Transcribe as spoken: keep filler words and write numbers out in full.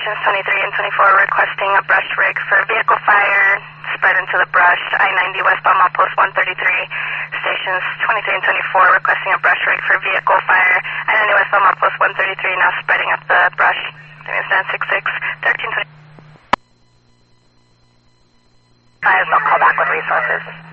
stations twenty-three and twenty-four requesting a brush rig for vehicle fire spread into the brush. I ninety westbound outpost one thirty-three, stations twenty-three and twenty-four requesting a brush rig for vehicle fire. I ninety westbound outpost one thirty-three now spreading up the brush. Stand six six, thirteen twenty. I'll call back with resources.